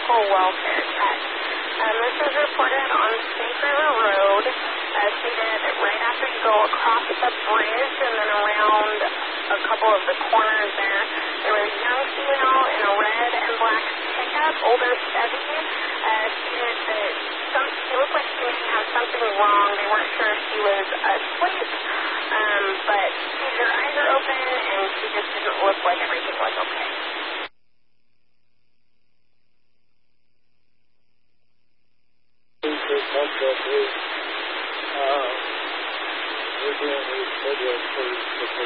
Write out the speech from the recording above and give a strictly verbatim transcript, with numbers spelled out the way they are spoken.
vehicle welfare check. Um, this was reported on Snake River Road, uh, stated right after you go across the bridge and then around a couple of the corners there. There was a young female in a red and black pickup, older Chevy, uh, stated that some, she looked like she may have something wrong. They weren't sure if she was asleep, um, but her eyes are open and she just didn't look like everything was okay. Uh, we're doing a schedule for